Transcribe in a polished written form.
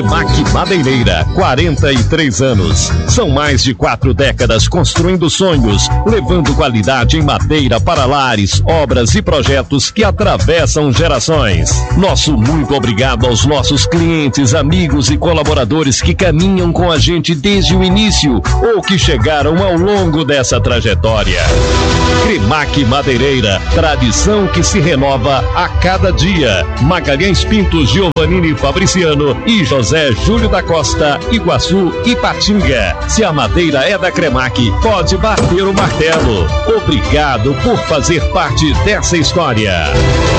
Cremac Madeireira, 43 anos. São mais de 4 décadas construindo sonhos, levando qualidade em madeira para lares, obras e projetos que atravessam gerações. Nosso muito obrigado aos nossos clientes, amigos e colaboradores que caminham com a gente desde o início ou que chegaram ao longo dessa trajetória. Cremac Madeireira, tradição que se renova a cada dia. Magalhães Pinto, Giovannini Fabriciano e José Júlio da Costa, Iguaçu e Patinga. Se a madeira é da Cremac, pode bater o martelo. Obrigado por fazer parte dessa história.